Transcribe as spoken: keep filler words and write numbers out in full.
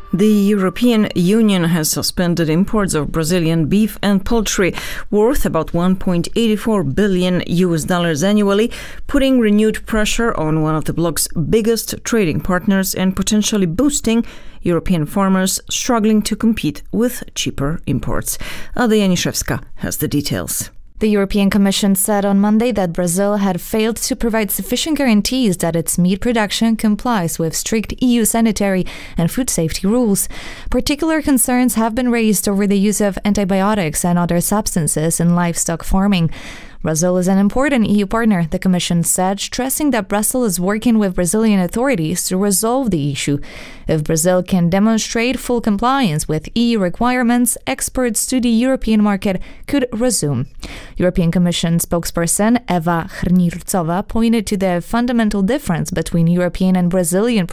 The European Union has suspended imports of Brazilian beef and poultry worth about one point eight four billion U S dollars annually, putting renewed pressure on one of the bloc's biggest trading partners and potentially boosting European farmers struggling to compete with cheaper imports. Ada Janiszewska has the details. The European Commission said on Monday that Brazil had failed to provide sufficient guarantees that its meat production complies with strict E U sanitary and food safety rules. Particular concerns have been raised over the use of antibiotics and other substances in livestock farming. Brazil is an important E U partner, the Commission said, stressing that Brussels is working with Brazilian authorities to resolve the issue. If Brazil can demonstrate full compliance with E U requirements, exports to the European market could resume. European Commission spokesperson Ewa Hrnircova pointed to the fundamental difference between European and Brazilian